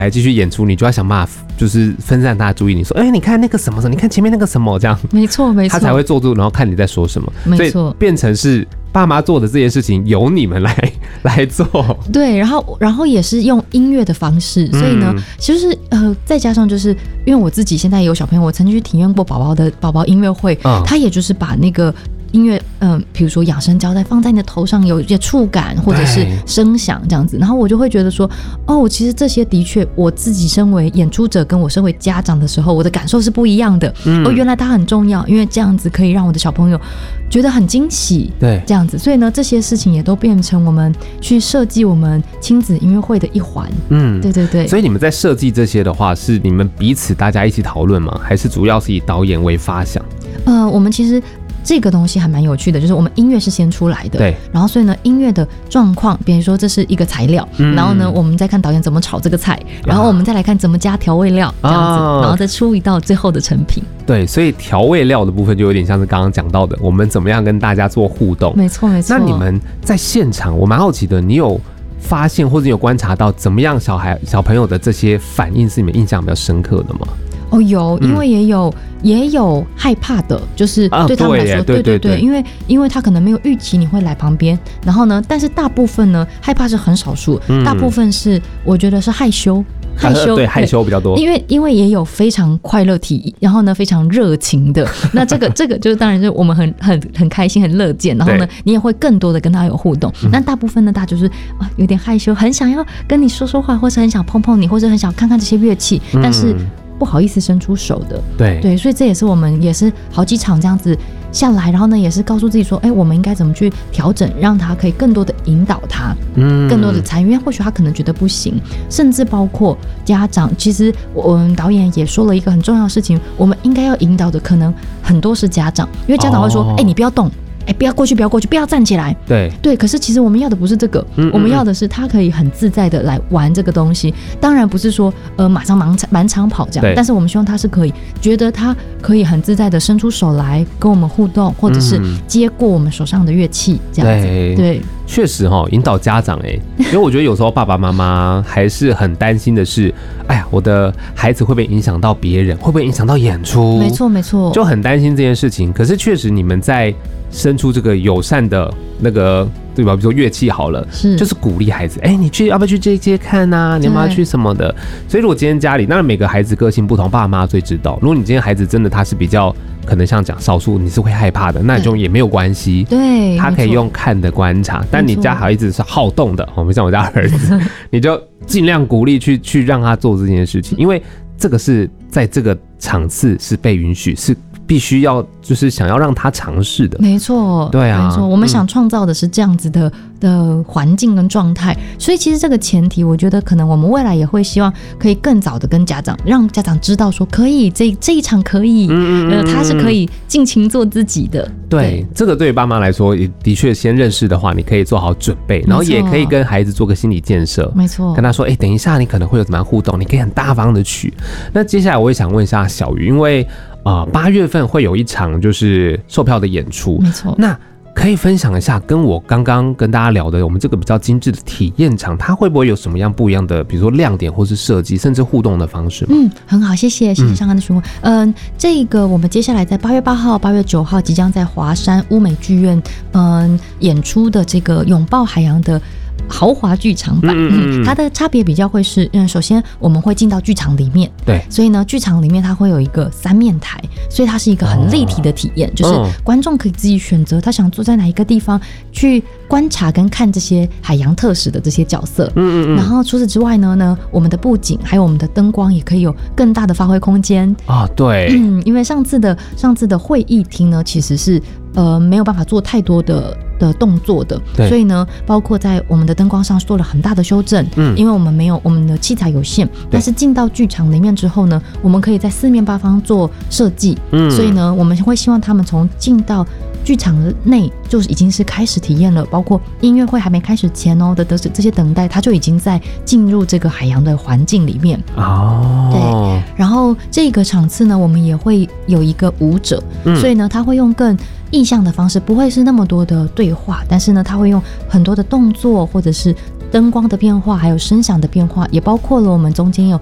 还继续演出，你就要想办法就是分散他的注意力，说你看那个什么什么，你看前面那个什么，这样没错没错， 他才会坐住，然后看你在说什么， 没错， 所以变成是爸妈做的这件事情由你们来做。 对，然后也是用音乐的方式，所以呢，其实再加上就是因为我自己现在也有小朋友，我曾经去体验过宝宝音乐会，他也就是把那个音乐，比如说养生胶带放在你的头上，有一些触感或者是声响这样子，然后我就会觉得说，其实这些的确，我自己身为演出者跟我身为家长的时候，我的感受是不一样的。原来它很重要，因为这样子可以让我的小朋友觉得很惊喜， 对， 这样子，所以呢，这些事情也都变成我们去设计我们亲子音乐会的一环。对对对。 所以你们在设计这些的话，是你们彼此大家一起讨论吗？还是主要是以导演为发想？ 我们其实这个东西还蛮有趣的，就是我们音乐是先出来的， 对， 然后所以呢，音乐的状况，比如说这是一个材料，然后呢，我们再看导演怎么炒这个菜，然后我们再来看怎么加调味料，这样子，然后再出一道最后的成品。 对，所以调味料的部分就有点像是刚刚讲到的，我们怎么样跟大家做互动。 没错没错。 那你们在现场，我蛮好奇的，你有发现或者有观察到怎么样小朋友的这些反应是你们印象比较深刻的吗？ 有，因为也有害怕的，就是对他们来说，对，因为他可能没有预期你会来旁边，然后呢，但是大部分呢，害怕是很少数，大部分是我觉得是害羞， 对，害羞比较多， 因为也有非常快乐然后呢非常热情的，那这个就是当然是我们很开心很乐见，然后呢你也会更多的跟他有互动，那大部分呢他就是有点害羞，很想要跟你说说话，或是很想碰碰你，或者很想看看这些乐器，但是不好意思伸出手的。对，所以这也是我们也是好几场这样子下来，然后呢也是告诉自己说，我们应该怎么去调整，让他可以更多的引导他，更多的参与，因为或许他可能觉得不行，甚至包括家长，其实我们导演也说了一个很重要的事情，我们应该要引导的可能很多是家长，因为家长会说，你不要动，不要过去，不要站起来。对，可是其实我们要的不是这个，我们要的是他可以很自在的来玩这个东西。当然不是说马上满场跑这样，但是我们希望他是可以觉得他可以很自在的伸出手来跟我们互动，或者是接过我们手上的乐器这样子。对， 确实引导家长因为我觉得有时候爸爸妈妈还是很担心的是，我的孩子会不会影响到别人，会不会影响到演出？ 没错， 就很担心这件事情。可是确实你们在伸出这个友善的那个，对吧？比如说乐器好了，就是鼓励孩子，你要不要去这一届看啊？你要不要去什么的？所以如果今天家里，当然每个孩子个性不同，爸妈最知道。如果你今天孩子真的他是比较可能像讲少数你是会害怕的，那你就也没有关系。 对， 他可以用看的观察，但你家孩子是好动的，不像我家儿子，你就尽量鼓励去让他做这件事情，因为这个是在这个场次是被允许，是必须要就是想要让他尝试的。 没错， 对啊， 没错，我们想创造的是这样子的环境跟状态，所以其实这个前提，我觉得可能我们未来也会希望可以更早的跟家长，让家长知道说可以这一场可以，他是可以尽情做自己的。 对，这个对于爸妈来说，也的确先认识的话，你可以做好准备，然后也可以跟孩子做个心理建设。 没错， 跟他说，等一下你可能会有怎么样互动，你可以很大方的去。那接下来我也想问一下小鱼，因为8月份会有一场就是售票的演出， 没错。 那可以分享一下，跟我刚刚跟大家聊的我们这个比较精致的体验场，它会不会有什么样不一样的，比如说亮点或是设计，甚至互动的方式吗？ 很好，谢谢上岸的询问。这个我们接下来在8月8号、8月9号即将在华山乌美剧院演出的这个拥抱海洋的豪华剧场版，它的差别比较会是，首先我们会进到剧场里面， 对， 所以呢，剧场里面它会有一个3面台，所以它是一个很立体的体验，就是观众可以自己选择他想坐在哪一个地方去观察跟看这些海洋特使的这些角色，然后除此之外呢，我们的布景还有我们的灯光也可以有更大的发挥空间啊，对， 因为上次的会议厅呢，其实是没有办法做太多的动作的，所以呢，包括在我们的灯光上做了很大的修正，因为我们的器材有限，但是进到剧场里面之后呢，我们可以在4面8方做设计，所以呢，我们会希望他们从进到剧场内就是已经是开始体验了，包括音乐会还没开始前的这些等待，他就已经在进入这个海洋的环境里面。对，然后这个场次呢，我们也会有一个舞者，所以呢，他会用更意象的方式，不会是那么多的对话，但是呢，他会用很多的动作或者是灯光的变化，还有声响的变化，也包括了我们中间有